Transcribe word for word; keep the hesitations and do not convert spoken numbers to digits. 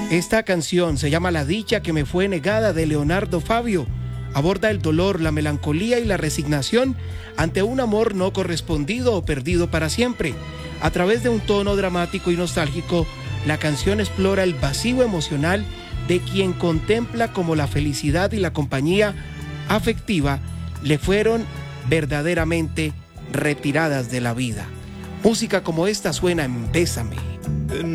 Esta canción se llama La dicha que me fue negada, de Leonardo Fabio. Aborda el dolor, la melancolía y la resignación ante un amor no correspondido o perdido para siempre. A través de un tono dramático y nostálgico, la canción explora el vacío emocional de quien contempla cómo la felicidad y la compañía afectiva le fueron verdaderamente retiradas de la vida. Música como esta suena en Bésame.